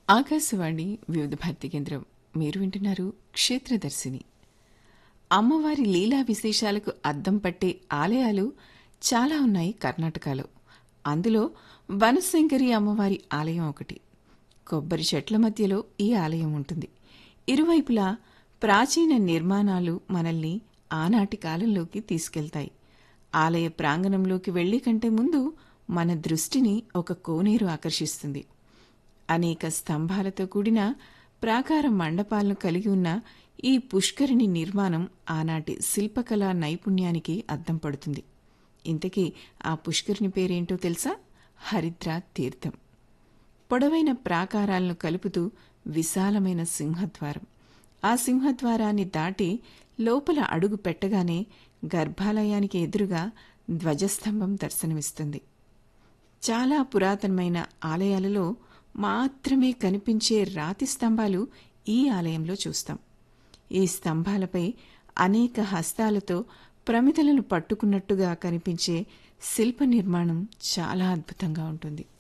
ఆకాశవాణి వివిధ భారతి కేంద్రం. మీరు వింటున్నారు క్షేత్రదర్శిని. అమ్మవారి లీలా విశేషాలకు అద్దం పట్టే ఆలయాలు చాలా ఉన్నాయి కర్ణాటకలో. అందులో వనశంకరి అమ్మవారి ఆలయం ఒకటి. కొబ్బరి చెట్ల మధ్యలో ఈ ఆలయం ఉంటుంది. ఇరువైపులా ప్రాచీన నిర్మాణాలు మనల్ని ఆనాటి కాలంలోకి తీసుకెళ్తాయి. ఆలయ ప్రాంగణంలోకి వెళ్లే కంటే ముందు మన దృష్టిని ఒక కోనేరు ఆకర్షిస్తుంది. అనేక స్తంభాలతో కూడిన ప్రాకార మండపాలను కలిగి ఉన్న ఈ పుష్కరిణి నిర్మాణం ఆనాటి శిల్పకళా నైపుణ్యానికి అద్దం పడుతుంది. ఇంతకీ ఆ పుష్కరిణి పేరేంటో తెలుసా? హరిద్రా తీర్థం. పొడవైన ప్రాకారాలను కలుపుతూ విశాలమైన సింహద్వారం. ఆ సింహద్వారాన్ని దాటి లోపల అడుగు పెట్టగానే గర్భాలయానికి ఎదురుగా ధ్వజస్తంభం దర్శనమిస్తుంది. చాలా పురాతనమైన ఆలయాలలో మాత్రమే కనిపించే రాతి స్తంభాలు ఈ ఆలయంలో చూస్తాం. ఈ స్తంభాలపై అనేక హస్తాలతో ప్రమిదలను పట్టుకున్నట్టుగా కనిపించే శిల్ప నిర్మాణం చాలా అద్భుతంగా ఉంటుంది.